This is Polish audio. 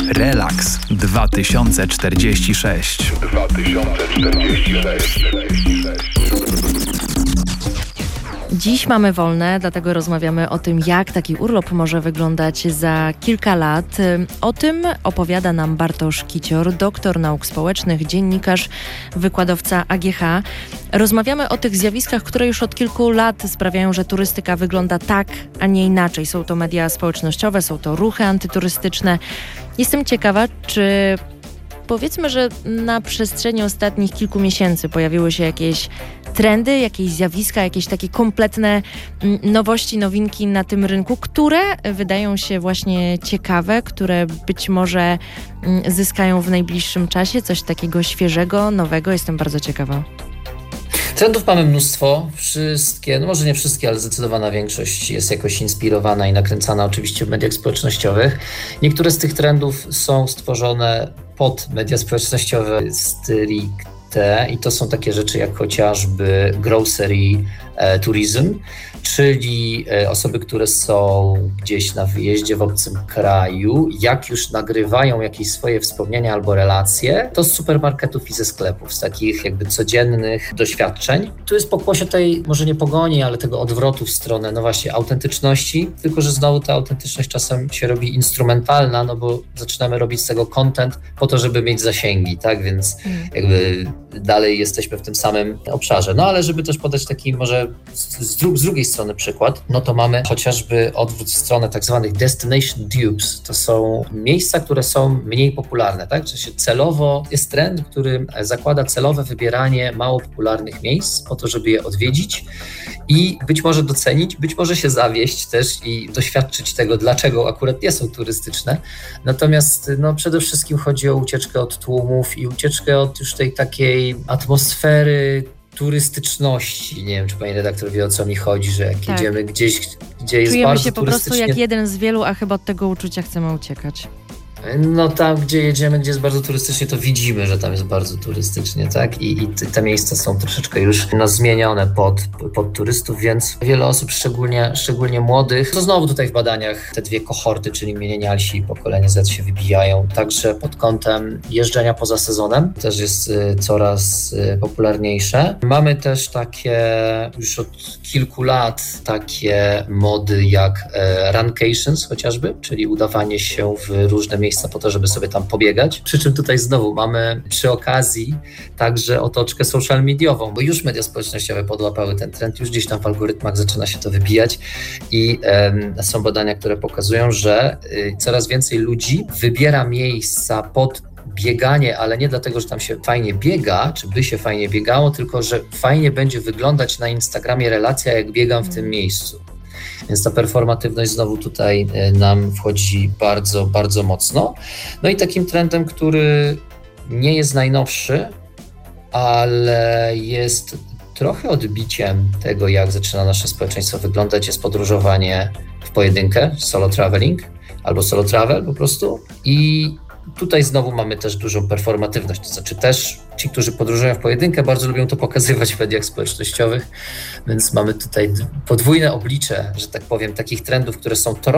Relaks 2046. Dziś mamy wolne, dlatego rozmawiamy o tym, jak taki urlop może wyglądać za kilka lat. O tym opowiada nam Bartosz Kicior, doktor nauk społecznych, dziennikarz, wykładowca AGH. Rozmawiamy o tych zjawiskach, które już od kilku lat sprawiają, że turystyka wygląda tak, a nie inaczej. Są to media społecznościowe, są to ruchy antyturystyczne. Jestem ciekawa, czy powiedzmy, że na przestrzeni ostatnich kilku miesięcy pojawiły się jakieś trendy, jakieś zjawiska, jakieś takie kompletne nowości, nowinki na tym rynku, które wydają się właśnie ciekawe, które być może zyskają w najbliższym czasie coś takiego świeżego, nowego. Jestem bardzo ciekawa. Trendów mamy mnóstwo, wszystkie, no może nie wszystkie, ale zdecydowana większość jest jakoś inspirowana i nakręcana oczywiście w mediach społecznościowych. Niektóre z tych trendów są stworzone pod media społecznościowe stricte i to są takie rzeczy jak chociażby grocery tourism, czyli osoby, które są gdzieś na wyjeździe w obcym kraju, jak już nagrywają jakieś swoje wspomnienia albo relacje, to z supermarketów i ze sklepów, z takich jakby codziennych doświadczeń. Tu jest pokłosie tej, może nie pogoni, ale tego odwrotu w stronę, no właśnie, autentyczności, tylko że znowu ta autentyczność czasem się robi instrumentalna, no bo zaczynamy robić z tego content po to, żeby mieć zasięgi, tak, więc jakby dalej jesteśmy w tym samym obszarze. No ale żeby też podać taki może z drugiej strony przykład, no to mamy chociażby odwrót w stronę tak zwanych destination dupes. To są miejsca, które są mniej popularne, tak? Czyli celowo jest trend, który zakłada celowe wybieranie mało popularnych miejsc po to, żeby je odwiedzić i być może docenić, być może się zawieść też i doświadczyć tego, dlaczego akurat nie są turystyczne. Natomiast no, przede wszystkim chodzi o ucieczkę od tłumów i ucieczkę od już tej takiej atmosfery turystyczności. Nie wiem, czy pani redaktor wie, o co mi chodzi, że jak jedziemy gdzieś, gdzie jest czujemy bardzo się po prostu jak jeden z wielu, a chyba od tego uczucia chcemy uciekać. No tam, gdzie jedziemy, gdzie jest bardzo turystycznie, to widzimy, że tam jest bardzo turystycznie, tak? I te miejsca są troszeczkę już zmienione pod turystów, więc wiele osób, szczególnie młodych, to znowu tutaj w badaniach te dwie kohorty, czyli milenialsi i pokolenie Z się wybijają, także pod kątem jeżdżenia poza sezonem też jest coraz popularniejsze. Mamy też takie już od kilku lat takie mody jak runcations chociażby, czyli udawanie się w różne miejsca po to, żeby sobie tam pobiegać. Przy czym tutaj znowu mamy przy okazji także otoczkę social mediową, bo już media społecznościowe podłapały ten trend, już gdzieś tam w algorytmach zaczyna się to wybijać i są badania, które pokazują, że coraz więcej ludzi wybiera miejsca pod bieganie, ale nie dlatego, że tam się fajnie biega, czy by się fajnie biegało, tylko że fajnie będzie wyglądać na Instagramie relacja, jak biegam w tym miejscu. Więc ta performatywność znowu tutaj nam wchodzi bardzo, bardzo mocno. No i takim trendem, który nie jest najnowszy, ale jest trochę odbiciem tego, jak zaczyna nasze społeczeństwo wyglądać, jest podróżowanie w pojedynkę, solo traveling albo solo travel po prostu. I tutaj znowu mamy też dużą performatywność, to znaczy też ci, którzy podróżują w pojedynkę, bardzo lubią to pokazywać w mediach społecznościowych, więc mamy tutaj podwójne oblicze, że tak powiem, takich trendów, które są